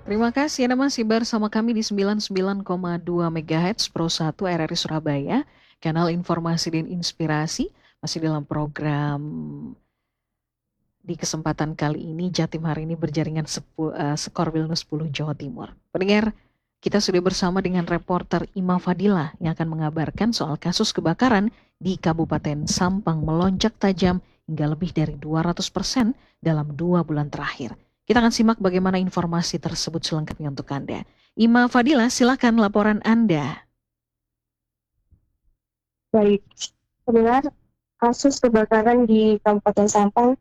Terima kasih Anda masih bersama kami di 99,2 MHz Pro 1 RRI Surabaya, kanal informasi dan inspirasi, masih dalam program di kesempatan kali ini Jatim hari ini berjaringan skor Wilno 10 Jawa Timur. Pendengar, kita sudah bersama dengan reporter Ima Fadila yang akan mengabarkan soal kasus kebakaran di Kabupaten Sampang melonjak tajam hingga lebih dari 200% dalam 2 bulan terakhir. Kita akan simak bagaimana informasi tersebut selengkapnya untuk Anda. Ima Fadila, silakan laporan Anda. Baik, benar kasus kebakaran di Kabupaten Sampang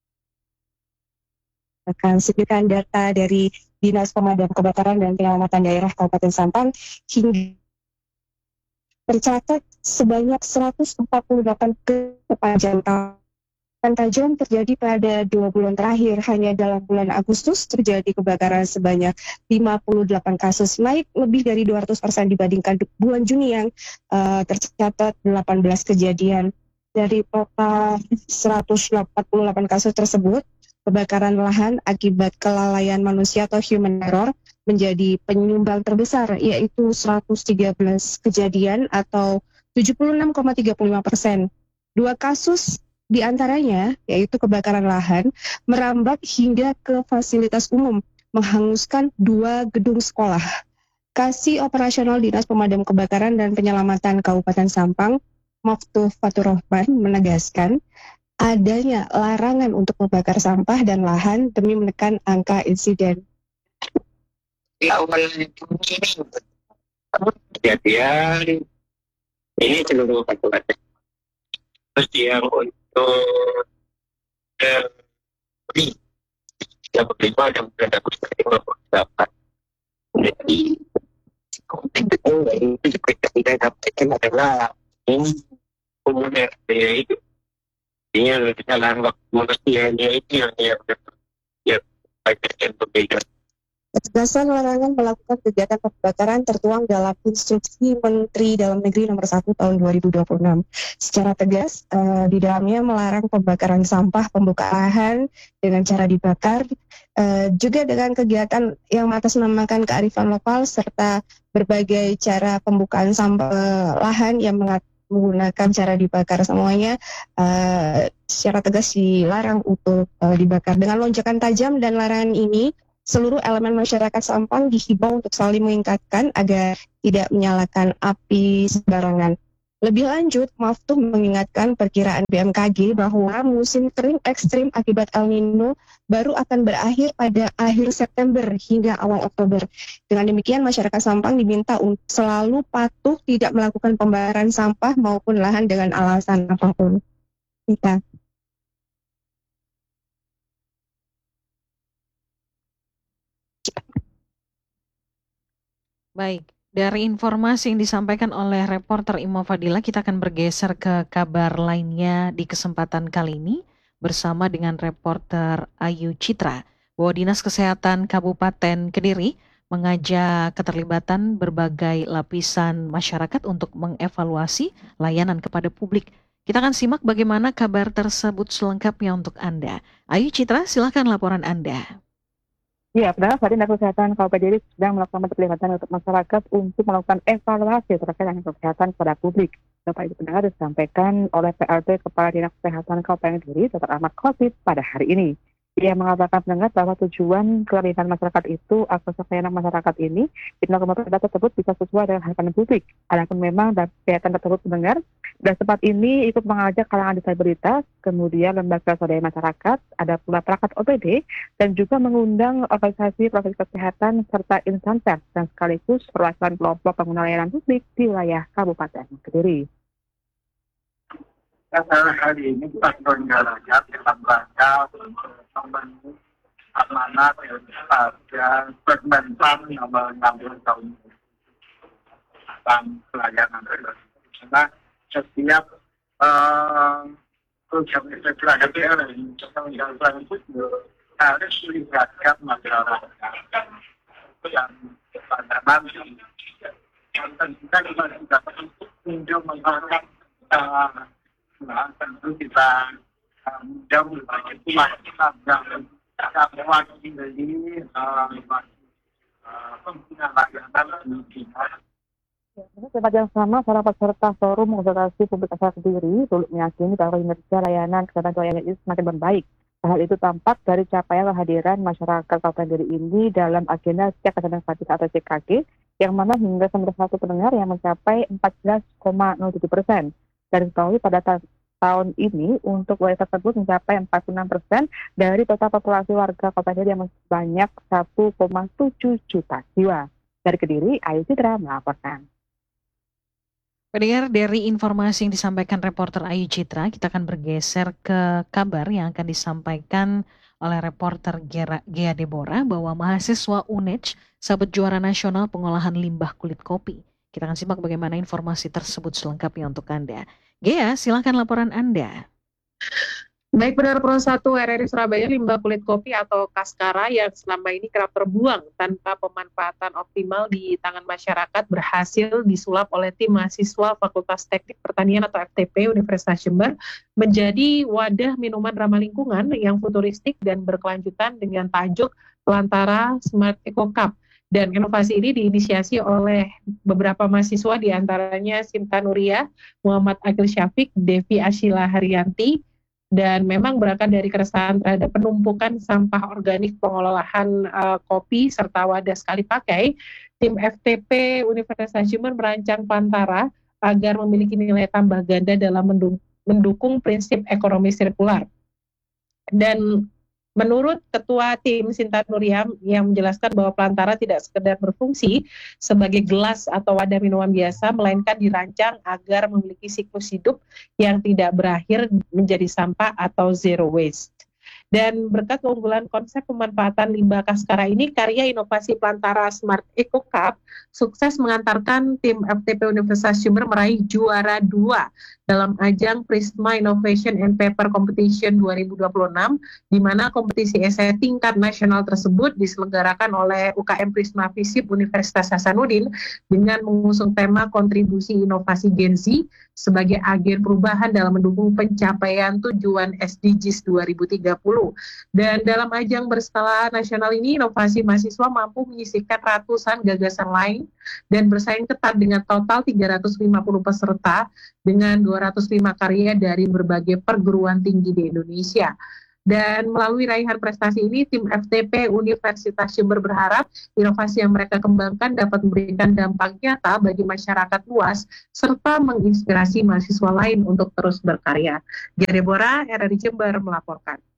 akan sebutkan data dari Dinas Pemadam Kebakaran dan Penyelamatan Daerah Kabupaten Sampang hingga tercatat sebanyak 148 kebakaran tajam terjadi pada 2 bulan terakhir. Hanya dalam bulan Agustus terjadi kebakaran sebanyak 58 kasus, naik lebih dari 200% dibandingkan bulan Juni yang tercatat 18 kejadian. Dari total 148 kasus tersebut, kebakaran lahan akibat kelalaian manusia atau human error menjadi penyumbang terbesar, yaitu 113 kejadian atau 76,35%. Dua kasus di antaranya, yaitu kebakaran lahan, merambat hingga ke fasilitas umum, menghanguskan 2 gedung sekolah. Kasih Operasional Dinas Pemadam Kebakaran dan Penyelamatan Kabupaten Sampang, Moftu Fatur Rahman, menegaskan adanya larangan untuk membakar sampah dan lahan demi menekan angka insiden. Di awal itu kejadian ini seluruh kabupaten. Terus yang untuk beli yang berlima ada bulan Agustus 58. Jadi itu seperti yang kita dapatkan adalah ini komuner itu. Ini dalam waktu manusianya itu yang banyak yang berbeda. Ketegasan larangan melakukan kegiatan pembakaran tertuang dalam Instruksi Menteri Dalam Negeri Nomor 1 Tahun 2026. Secara tegas, di dalamnya melarang pembakaran sampah, pembukaan lahan dengan cara dibakar, juga dengan kegiatan yang mengatasnamakan kearifan lokal serta berbagai cara pembukaan sampah lahan yang menggunakan cara dibakar semuanya secara tegas dilarang untuk dibakar. Dengan lonjakan tajam dan larangan ini, seluruh elemen masyarakat Sampang dihimbau untuk saling mengingatkan agar tidak menyalakan api sembarangan. Lebih lanjut, Maftuh mengingatkan perkiraan BMKG bahwa musim kering ekstrim akibat El Nino baru akan berakhir pada akhir September hingga awal Oktober. Dengan demikian, masyarakat Sampang diminta untuk selalu patuh tidak melakukan pembakaran sampah maupun lahan dengan alasan apapun. Kita. Baik, dari informasi yang disampaikan oleh reporter Imo Fadila, kita akan bergeser ke kabar lainnya di kesempatan kali ini bersama dengan reporter Ayu Citra, bahwa Dinas Kesehatan Kabupaten Kediri mengajak keterlibatan berbagai lapisan masyarakat untuk mengevaluasi layanan kepada publik. Kita akan simak bagaimana kabar tersebut selengkapnya untuk Anda. Ayu Citra, silakan laporan Anda. Ya, padahal saat ini Dinas Kesehatan Kabupaten Kediri sedang melakukan penterlibatan untuk masyarakat untuk melakukan evaluasi terkait dengan kesehatan kepada publik. Bapak Ibu pendengar disampaikan oleh PLT Kepala Dinas Kesehatan Kabupaten Kediri, Dr. Ahmad Khotib pada hari ini. Ia mengatakan pendengar bahwa tujuan keterlibatan masyarakat itu agar layanan masyarakat ini di data tersebut bisa sesuai dengan harapan publik. Adapun memang kegiatan tersebut pendengar dan tempat ini ikut mengajak kalangan disabilitas, kemudian lembaga swadaya masyarakat, ada pula perangkat OPD, dan juga mengundang organisasi profesi kesehatan serta insan pers dan sekaligus perwakilan kelompok pengguna layanan publik di wilayah Kabupaten Kediri. Hari ini kita berenggaranya dalam rangka memenuhi amanat pada Permenpan nomor 16 tahun tentang pelayanan. Karena setiap program pelayanan pelayanan itu harus melibatkan masyarakat yang pada nanti yang tentunya kita juga untuk mengangkat tentu kita mudah berbagai pihak yang mewakili pengguna layanan pendidikan. Pada tempat yang sama, para peserta forum konsultasi publik asal Kediri turut meyakini bahwa kinerja layanan kesehatan keluarga itu semakin membaik. Hal itu tampak dari capaian kehadiran masyarakat Kabupaten Kediri ini dalam agenda Cek Kesehatan Gratis atau CKG, yang mana hingga 91 pendengar yang mencapai 14,07%. Dan diketahui pada tahun ini untuk wilayah tersebut mencapai 46% dari total populasi warga Kabupaten Kediri yang sebanyak 1,7 juta jiwa. Dari Kediri, Ayu Citra melaporkan. Pendengar, dari informasi yang disampaikan reporter Ayu Citra, kita akan bergeser ke kabar yang akan disampaikan oleh reporter Gea Deborah bahwa mahasiswa UNEJ sabet juara nasional pengolahan limbah kulit kopi. Kita akan simak bagaimana informasi tersebut selengkapnya untuk Anda. Gea, silakan laporan Anda. Baik, benar Pro 1 RRI Surabaya, limbah kulit kopi atau kaskara yang selama ini kerap terbuang tanpa pemanfaatan optimal di tangan masyarakat berhasil disulap oleh tim mahasiswa Fakultas Teknik Pertanian atau FTP Universitas Jember menjadi wadah minuman ramah lingkungan yang futuristik dan berkelanjutan dengan tajuk Pelantara Smart Eco Cup. Dan inovasi ini diinisiasi oleh beberapa mahasiswa, diantaranya Sinta Nuria, Muhammad Akil Syafiq, Devi Ashila Haryanti, dan memang berangkat dari keresahan terhadap penumpukan sampah organik pengolahan kopi serta wadah sekali pakai, tim FTP Universitas Jember merancang Pelantara agar memiliki nilai tambah ganda dalam mendukung prinsip ekonomi sirkular. Dan menurut Ketua Tim Sinta Nuria yang menjelaskan bahwa Pelantara tidak sekedar berfungsi sebagai gelas atau wadah minuman biasa, melainkan dirancang agar memiliki siklus hidup yang tidak berakhir menjadi sampah atau zero waste. Dan berkat keunggulan konsep pemanfaatan limbah kaskara ini, karya inovasi Pelantara Smart Eco Cup sukses mengantarkan tim FTP Universitas Jember meraih juara 2 dalam ajang Prisma Innovation and Paper Competition 2026, di mana kompetisi esai tingkat nasional tersebut diselenggarakan oleh UKM Prisma Visip Universitas Hasanuddin dengan mengusung tema kontribusi inovasi Gen Z sebagai agen perubahan dalam mendukung pencapaian tujuan SDGs 2030. Dan dalam ajang berskala nasional ini, inovasi mahasiswa mampu menyisihkan ratusan gagasan lain dan bersaing ketat dengan total 350 peserta dengan 205 karya dari berbagai perguruan tinggi di Indonesia. Dan melalui raihan prestasi ini, tim FTP Universitas Jember berharap inovasi yang mereka kembangkan dapat memberikan dampak nyata bagi masyarakat luas serta menginspirasi mahasiswa lain untuk terus berkarya. Gea Deborah, RRI Jember melaporkan.